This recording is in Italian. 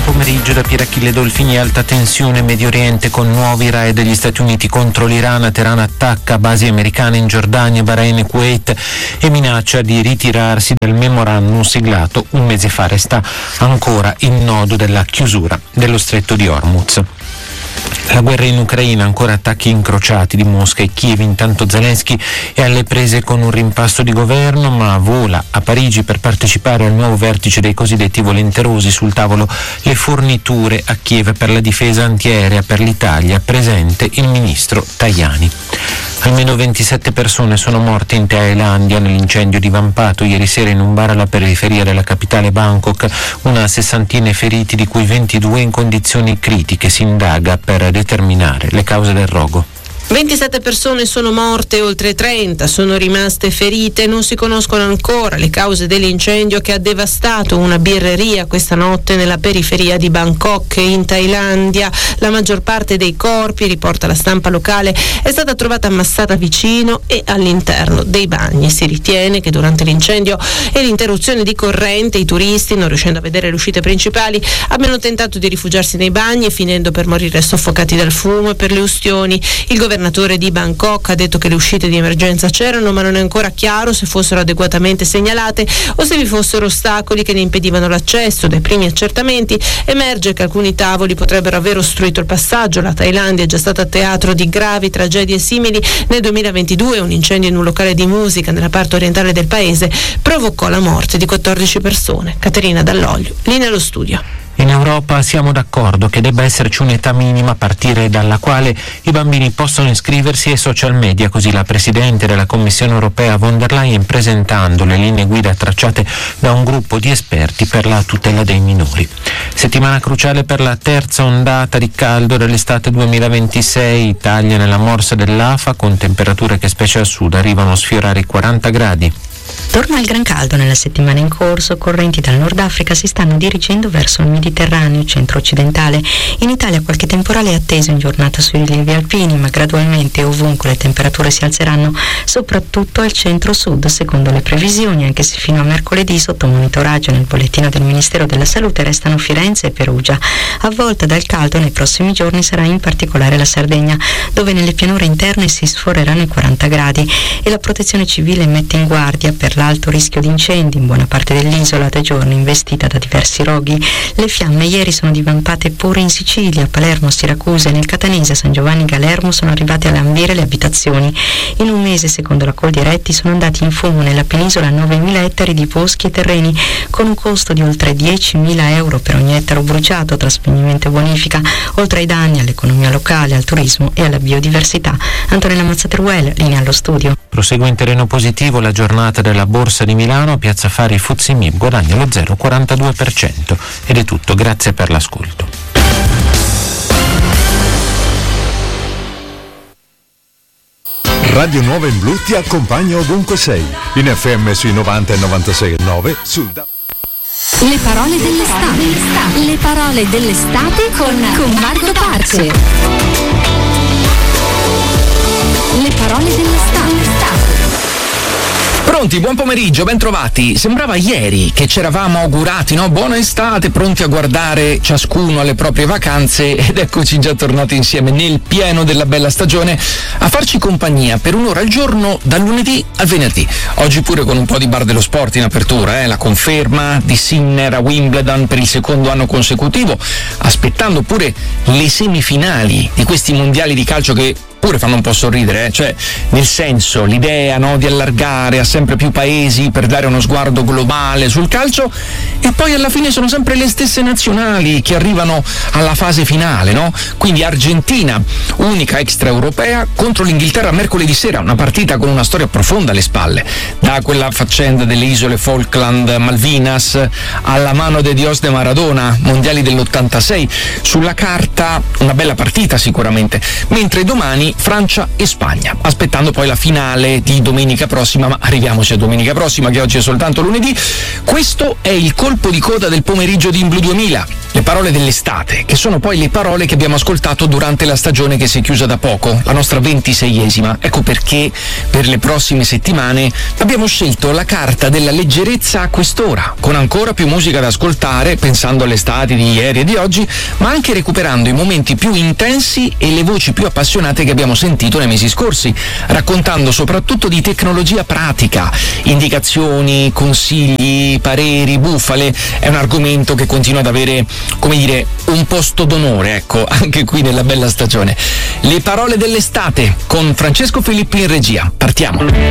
pomeriggio da Pier Achille Dolfini. Alta tensione in Medio Oriente con nuovi raid degli Stati Uniti contro l'Iran. Teheran attacca basi americane in Giordania, Bahrain e Kuwait e minaccia di ritirarsi dal memorandum siglato un mese fa. Resta ancora il nodo della chiusura dello stretto di Hormuz. La guerra in Ucraina, ancora attacchi incrociati di Mosca e Kiev. Intanto Zelensky è alle prese con un rimpasto di governo, ma vola a Parigi per partecipare al nuovo vertice dei cosiddetti volenterosi. Sul tavolo le forniture a Kiev per la difesa antiaerea per l'Italia, presente il ministro Tajani. Almeno 27 persone sono morte in Thailandia nell'incendio divampato ieri sera in un bar alla periferia della capitale Bangkok. Una sessantina feriti, di cui 22 in condizioni critiche. Si indaga per determinare le cause del rogo. 27 persone sono morte, oltre 30 sono rimaste ferite. Non si conoscono ancora le cause dell'incendio che ha devastato una birreria questa notte nella periferia di Bangkok in Thailandia. La maggior parte dei corpi, riporta la stampa locale, è stata trovata ammassata vicino e all'interno dei bagni. Si ritiene che durante l'incendio e l'interruzione di corrente i turisti, non riuscendo a vedere le uscite principali, abbiano tentato di rifugiarsi nei bagni, finendo per morire soffocati dal fumo e per le ustioni. Il governatore di Bangkok ha detto che le uscite di emergenza c'erano, ma non è ancora chiaro se fossero adeguatamente segnalate o se vi fossero ostacoli che ne impedivano l'accesso. Dai primi accertamenti emerge che alcuni tavoli potrebbero aver ostruito il passaggio. La Thailandia è già stata teatro di gravi tragedie simili. Nel 2022 un incendio in un locale di musica nella parte orientale del paese provocò la morte di 14 persone. Caterina Dall'Oglio, linea allo studio. In Europa siamo d'accordo che debba esserci un'età minima a partire dalla quale i bambini possono iscriversi ai social media, così la Presidente della Commissione europea von der Leyen, presentando le linee guida tracciate da un gruppo di esperti per la tutela dei minori. Settimana cruciale per la terza ondata di caldo dell'estate 2026, Italia nella morsa dell'afa, con temperature che specie al sud arrivano a sfiorare i 40 gradi. Torna il gran caldo nella settimana in corso. Correnti dal Nord Africa si stanno dirigendo verso il Mediterraneo centro-occidentale. In Italia qualche temporale è atteso in giornata sui rilievi alpini, ma gradualmente ovunque le temperature si alzeranno, soprattutto al centro-sud, secondo le previsioni, anche se fino a mercoledì sotto monitoraggio nel bollettino del Ministero della Salute restano Firenze e Perugia. Avvolta dal caldo nei prossimi giorni sarà in particolare la Sardegna, dove nelle pianure interne si sforeranno i 40 gradi e la Protezione Civile mette in guardia per l'alto rischio di incendi in buona parte dell'isola, da giorni investita da diversi roghi. Le fiamme ieri sono divampate pure in Sicilia, Palermo, Siracusa e nel catanese a San Giovanni Galermo sono arrivate a lambire le abitazioni. In un mese, secondo la Coldiretti, sono andati in fumo nella penisola 9.000 ettari di boschi e terreni, con un costo di oltre 10.000 euro per ogni ettaro bruciato tra spegnimento e bonifica, oltre ai danni all'economia locale, al turismo e alla biodiversità. Antonella Mazzateruel, linea allo studio. Prosegue in terreno positivo la giornata della Borsa di Milano. A Piazza Fari FTSE MIB guadagna lo 0,42%. Ed è tutto, grazie per l'ascolto. Radio Nuova in Blu ti accompagna ovunque sei, in FM sui 90 e 96,9 sul Le parole dell'estate. Le parole dell'estate con Marco Parce. Le parole dell'estate. Pronti, buon pomeriggio, ben trovati. Sembrava ieri che ci eravamo augurati, no? Buona estate, pronti a guardare ciascuno alle proprie vacanze, ed eccoci già tornati insieme nel pieno della bella stagione a farci compagnia per un'ora al giorno dal lunedì al venerdì. Oggi pure con un po' di bar dello sport in apertura, la conferma di Sinner a Wimbledon per il secondo anno consecutivo, aspettando pure le semifinali di questi mondiali di calcio che pure fanno un po' sorridere, cioè nel senso l'idea, no, di allargare a sempre più paesi per dare uno sguardo globale sul calcio, e poi alla fine sono sempre le stesse nazionali che arrivano alla fase finale, no? Quindi Argentina, unica extraeuropea, contro l'Inghilterra mercoledì sera, una partita con una storia profonda alle spalle, da quella faccenda delle isole Falkland, Malvinas, alla mano de Dios de Maradona, mondiali dell'86. Sulla carta una bella partita sicuramente, mentre domani Francia e Spagna, aspettando poi la finale di domenica prossima, ma arriviamoci a domenica prossima che oggi è soltanto lunedì. Questo è il colpo di coda del pomeriggio di In Blu 2000. Le parole dell'estate, che sono poi le parole che abbiamo ascoltato durante la stagione che si è chiusa da poco, la nostra 26esima. Ecco perché per le prossime settimane abbiamo scelto la carta della leggerezza a quest'ora, con ancora più musica da ascoltare, pensando all'estate di ieri e di oggi, ma anche recuperando i momenti più intensi e le voci più appassionate che abbiamo sentito nei mesi scorsi, raccontando soprattutto di tecnologia pratica, indicazioni, consigli, pareri, bufale. È un argomento che continua ad avere, come dire, un posto d'onore, ecco, anche qui nella bella stagione. Le parole dell'estate con Francesco Filippi in regia. Partiamo.